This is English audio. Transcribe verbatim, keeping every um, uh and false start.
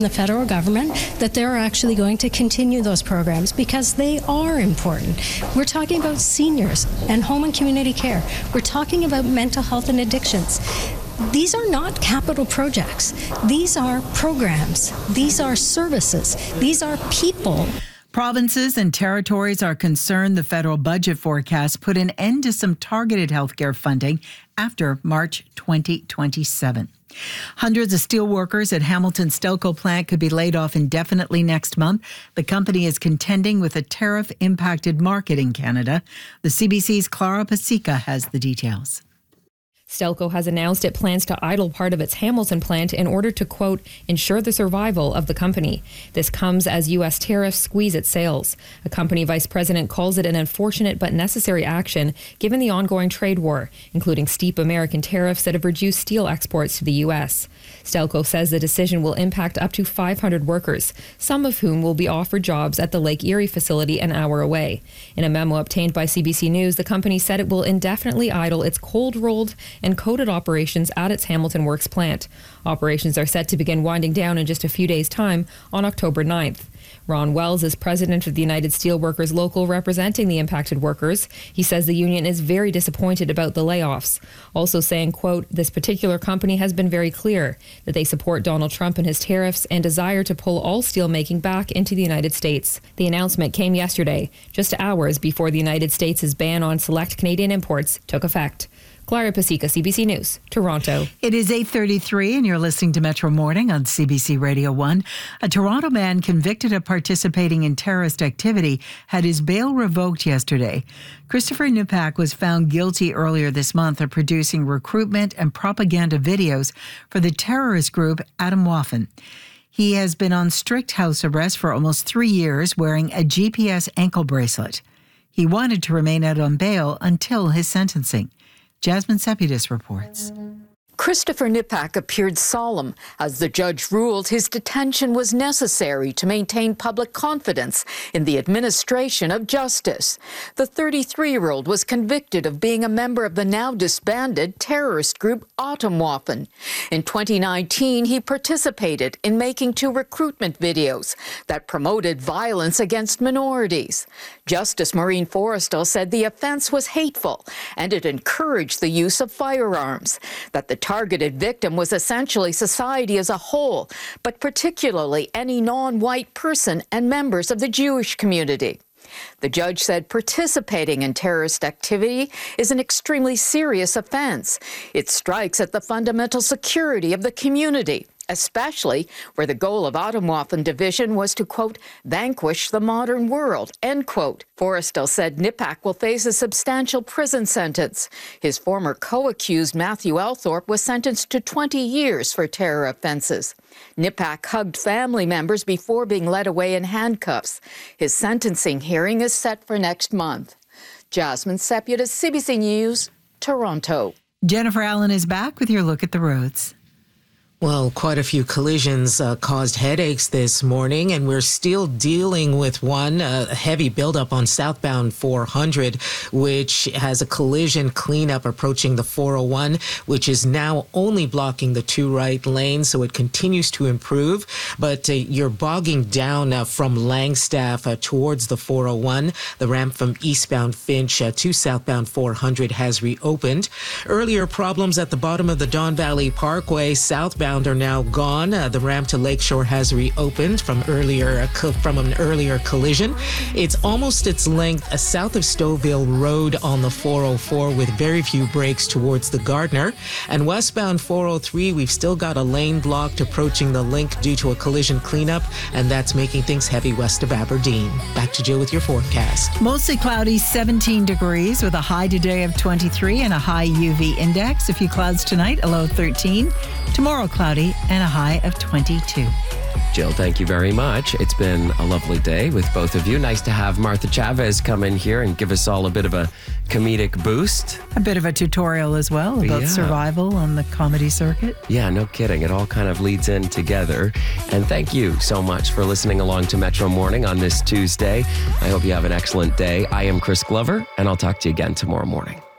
the federal government that they're actually going to continue those programs because they are important. We're talking about seniors and home and community care. We're talking about mental health and addictions. These are not capital projects. These are programs. These are services. These are people. Provinces and territories are concerned the federal budget forecast put an end to some targeted healthcare funding after March twenty twenty-seven. Hundreds of steel workers at Hamilton Stelco plant could be laid off indefinitely next month. The company is contending with a tariff-impacted market in Canada. The C B C's Clara Pasica has the details. Stelco has announced it plans to idle part of its Hamilton plant in order to, quote, ensure the survival of the company. This comes as U S tariffs squeeze its sales. A company vice president calls it an unfortunate but necessary action given the ongoing trade war, including steep American tariffs that have reduced steel exports to the U S. Stelco says the decision will impact up to five hundred workers, some of whom will be offered jobs at the Lake Erie facility an hour away. In a memo obtained by C B C News, the company said it will indefinitely idle its cold-rolled and coated operations at its Hamilton Works plant. Operations are set to begin winding down in just a few days' time on October ninth. Ron Wells is president of the United Steelworkers Local representing the impacted workers. He says the union is very disappointed about the layoffs, also saying, quote, this particular company has been very clear that they support Donald Trump and his tariffs and desire to pull all steelmaking back into the United States. The announcement came yesterday, just hours before the United States' ban on select Canadian imports took effect. Clara Pasica, C B C News, Toronto. It is eight thirty-three and you're listening to Metro Morning on C B C Radio one. A Toronto man convicted of participating in terrorist activity had his bail revoked yesterday. Christopher Nipak was found guilty earlier this month of producing recruitment and propaganda videos for the terrorist group Atomwaffen. He has been on strict house arrest for almost three years wearing a G P S ankle bracelet. He wanted to remain out on bail until his sentencing. Jasmine Sepidus reports. Christopher Nipak appeared solemn as the judge ruled his detention was necessary to maintain public confidence in the administration of justice. The thirty-three-year-old was convicted of being a member of the now disbanded terrorist group Atomwaffen. In twenty nineteen, he participated in making two recruitment videos that promoted violence against minorities. Justice Maureen Forrestal said the offense was hateful and it encouraged the use of firearms, that the targeted victim was essentially society as a whole, but particularly any non-white person and members of the Jewish community. The judge said participating in terrorist activity is an extremely serious offense. It strikes at the fundamental security of the community, especially where the goal of Atomwaffen division was to, quote, vanquish the modern world, end quote. Forrestal said Nipak will face a substantial prison sentence. His former co-accused Matthew Althorpe was sentenced to twenty years for terror offenses. Nipak hugged family members before being led away in handcuffs. His sentencing hearing is set for next month. Jasmine Sepidus, C B C News, Toronto. Jennifer Allen is back with your look at the roads. Well, quite a few collisions uh, caused headaches this morning, and we're still dealing with one, uh, a heavy buildup on southbound four hundred, which has a collision cleanup approaching the four oh one, which is now only blocking the two right lanes, so it continues to improve. But uh, you're bogging down uh, from Langstaff uh, towards the four oh one. The ramp from eastbound Finch uh, to southbound four hundred has reopened. Earlier problems at the bottom of the Don Valley Parkway, southbound are now gone. Uh, the ramp to Lakeshore has reopened from earlier uh, co- from an earlier collision. It's almost its length uh, south of Stouffville Road on the four oh four with very few breaks towards the Gardner. And westbound four oh three, we've still got a lane blocked approaching the link due to a collision cleanup, and that's making things heavy west of Aberdeen. Back to Jill with your forecast. Mostly cloudy, seventeen degrees with a high today of twenty-three and a high U V index. A few clouds tonight, a low thirteen. Tomorrow cloudy and a high of twenty-two. Jill, thank you very much. It's been a lovely day with both of you. Nice to have Martha Chavez come in here and give us all a bit of a comedic boost. A bit of a tutorial as well about Yeah. survival on the comedy circuit. Yeah, no kidding. It all kind of leads in together. And thank you so much for listening along to Metro Morning on this Tuesday. I hope you have an excellent day. I am Chris Glover, and I'll talk to you again tomorrow morning.